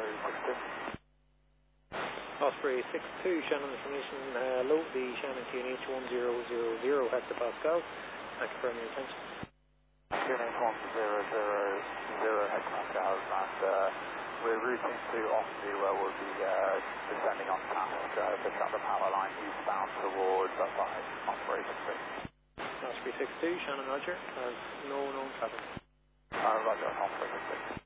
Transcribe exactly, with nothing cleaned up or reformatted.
Osprey six two. Osprey six two, Shannon information, uh, low, the Shannon Q N H one zero zero zero hectopascal. Thank you for your attention. Q N H one zero zero zero hectopascals, and uh, we're routing to Osprey where we'll be uh, descending on task uh, to shut the power line eastbound towards Osprey Osprey six two. Osprey six two, Shannon Roger, has no known traffic. Uh, Roger, Osprey six two.